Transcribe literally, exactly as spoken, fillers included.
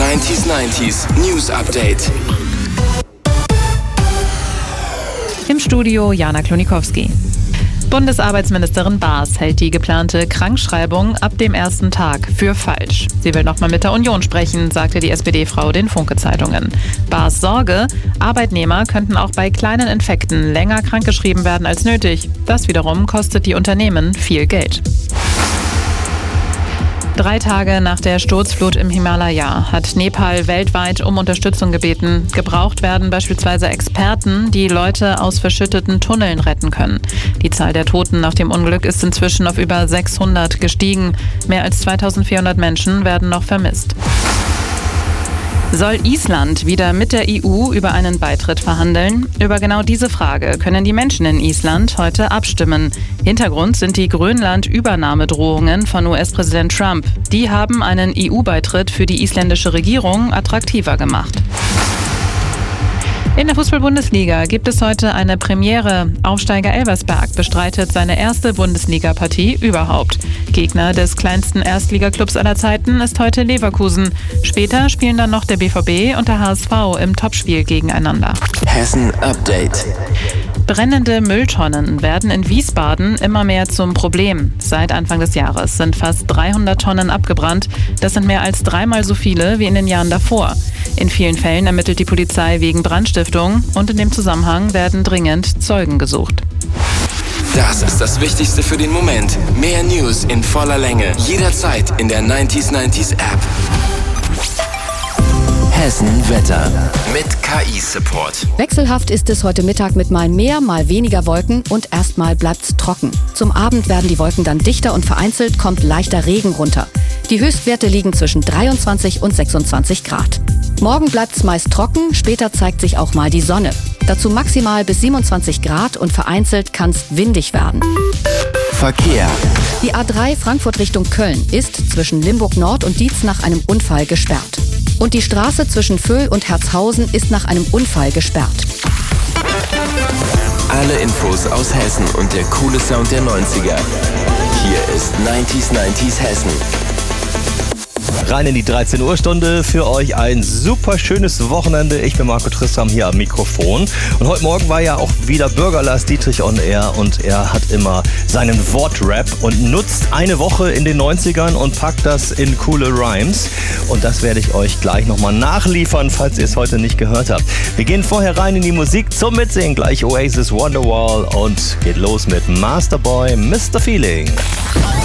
neunzig neunzig News Update. Im Studio Jana Klonikowski. Bundesarbeitsministerin Baas hält die geplante Krankschreibung ab dem ersten Tag für falsch. Sie will nochmal mit der Union sprechen, sagte die S P D-Frau den Funke-Zeitungen. Baas Sorge: Arbeitnehmer könnten auch bei kleinen Infekten länger krankgeschrieben werden als nötig. Das wiederum kostet die Unternehmen viel Geld. Drei Tage nach der Sturzflut im Himalaya hat Nepal weltweit um Unterstützung gebeten. Gebraucht werden beispielsweise Experten, die Leute aus verschütteten Tunneln retten können. Die Zahl der Toten nach dem Unglück ist inzwischen auf über sechshundert gestiegen. Mehr als zweitausendvierhundert Menschen werden noch vermisst. Soll Island wieder mit der E U über einen Beitritt verhandeln? Über genau diese Frage können die Menschen in Island heute abstimmen. Hintergrund sind die Grönland-Übernahmedrohungen von U S-Präsident Trump. Die haben einen E U-Beitritt für die isländische Regierung attraktiver gemacht. In der Fußball-Bundesliga gibt es heute eine Premiere. Aufsteiger Elversberg bestreitet seine erste Bundesliga-Partie überhaupt. Gegner des kleinsten Erstligaklubs aller Zeiten ist heute Leverkusen. Später spielen dann noch der B V B und der H S V im Topspiel gegeneinander. Hessen Update. Brennende Mülltonnen werden in Wiesbaden immer mehr zum Problem. Seit Anfang des Jahres sind fast dreihundert Tonnen abgebrannt. Das sind mehr als dreimal so viele wie in den Jahren davor. In vielen Fällen ermittelt die Polizei wegen Brandstiftung und in dem Zusammenhang werden dringend Zeugen gesucht. Das ist das Wichtigste für den Moment. Mehr News in voller Länge. Jederzeit in der neunzig neunzig App. Hessen Wetter mit K I-Support. Wechselhaft ist es heute Mittag mit mal mehr, mal weniger Wolken und erstmal bleibt's trocken. Zum Abend werden die Wolken dann dichter und vereinzelt kommt leichter Regen runter. Die Höchstwerte liegen zwischen dreiundzwanzig und sechsundzwanzig Grad. Morgen bleibt's meist trocken, später zeigt sich auch mal die Sonne. Dazu maximal bis siebenundzwanzig Grad und vereinzelt kann's windig werden. Verkehr. Die A drei Frankfurt Richtung Köln ist zwischen Limburg Nord und Dietz nach einem Unfall gesperrt. Und die Straße zwischen Vöhl und Herzhausen ist nach einem Unfall gesperrt. Alle Infos aus Hessen und der coole Sound der neunziger. Hier ist neunzig neunzig Hessen. Rein in die dreizehn Uhr Stunde, für euch ein super schönes Wochenende. Ich bin Marco Tristram hier am Mikrofon. Und heute Morgen war ja auch wieder Bürger Lars Dietrich on Air und er hat immer seinen Wortrap und nutzt eine Woche in den neunzigern und packt das in coole Rhymes. Und das werde ich euch gleich nochmal nachliefern, falls ihr es heute nicht gehört habt. Wir gehen vorher rein in die Musik zum Mitsingen. Gleich Oasis Wonderwall und geht los mit Masterboy, Mister Feeling.